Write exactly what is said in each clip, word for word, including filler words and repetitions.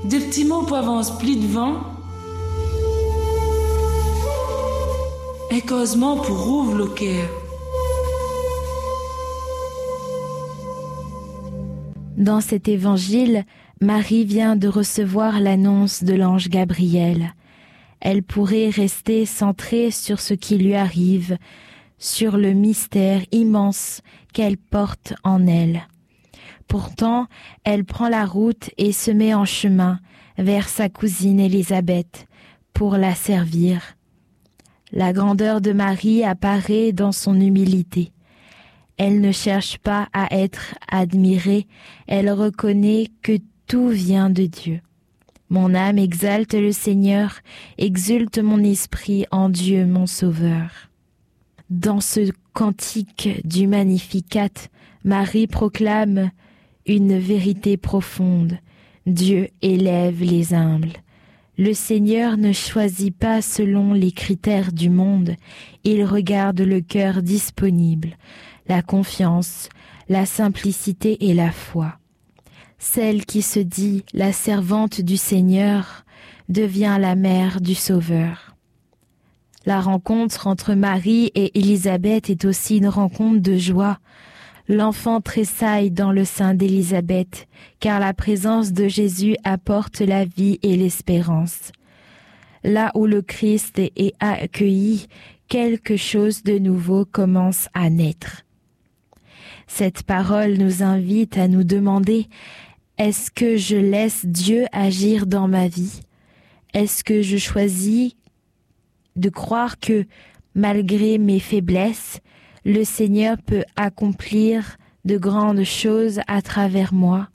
des petits mots pour avancer plus devant, et causement pour ouvrir le cœur. Dans cet évangile, Marie vient de recevoir l'annonce de l'ange Gabriel. Elle pourrait rester centrée sur ce qui lui arrive, sur le mystère immense qu'elle porte en elle. Pourtant, elle prend la route et se met en chemin vers sa cousine Élisabeth pour la servir. La grandeur de Marie apparaît dans son humilité. Elle ne cherche pas à être admirée, elle reconnaît que tout vient de Dieu. Mon âme exalte le Seigneur, exulte mon esprit en Dieu mon Sauveur. Dans ce cantique du Magnificat, Marie proclame une vérité profonde. Dieu élève les humbles. Le Seigneur ne choisit pas selon les critères du monde, il regarde le cœur disponible, la confiance, la simplicité et la foi. Celle qui se dit la servante du Seigneur devient la mère du Sauveur. La rencontre entre Marie et Élisabeth est aussi une rencontre de joie. L'enfant tressaille dans le sein d'Élisabeth, car la présence de Jésus apporte la vie et l'espérance. Là où le Christ est accueilli, quelque chose de nouveau commence à naître. Cette parole nous invite à nous demander: est-ce que je laisse Dieu agir dans ma vie? Est-ce que je choisis de croire que, malgré mes faiblesses, le Seigneur peut accomplir de grandes choses à travers moi?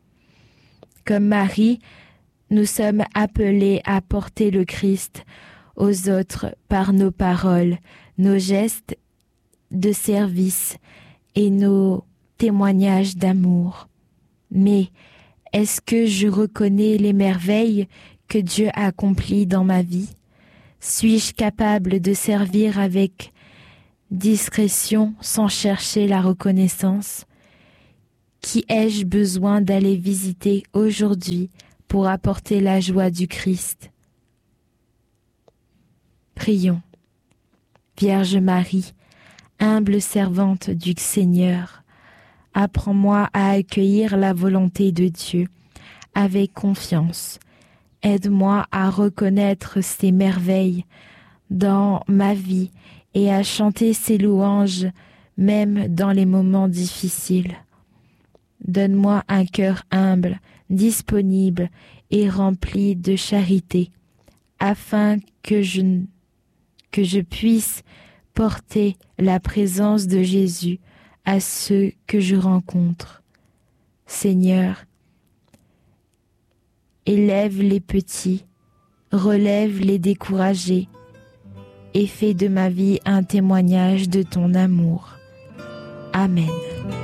Comme Marie, nous sommes appelés à porter le Christ aux autres par nos paroles, nos gestes de service et nos témoignages d'amour. Mais est-ce que je reconnais les merveilles que Dieu a accomplies dans ma vie? Suis-je capable de servir avec discrétion sans chercher la reconnaissance? Qui ai-je besoin d'aller visiter aujourd'hui pour apporter la joie du Christ? Prions. Vierge Marie, humble servante du Seigneur, apprends-moi à accueillir la volonté de Dieu avec confiance. Aide-moi à reconnaître ses merveilles dans ma vie et à chanter ses louanges même dans les moments difficiles. Donne-moi un cœur humble, disponible et rempli de charité, afin que je, que je puisse porter la présence de Jésus à ceux que je rencontre. Seigneur, élève les petits, relève les découragés et fais de ma vie un témoignage de ton amour. Amen.